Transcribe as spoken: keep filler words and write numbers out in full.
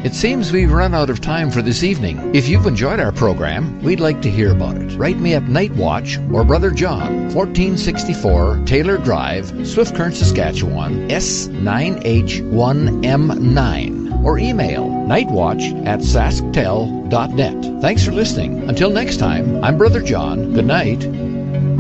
It seems we've run out of time for this evening. If you've enjoyed our program, we'd like to hear about it. Write me at Night Watch or Brother John, fourteen sixty-four Taylor Drive, Swift Current, Saskatchewan, S nine H one M nine. Or email nightwatch at sasktel dot net. Thanks for listening. Until next time, I'm Brother John. Good night.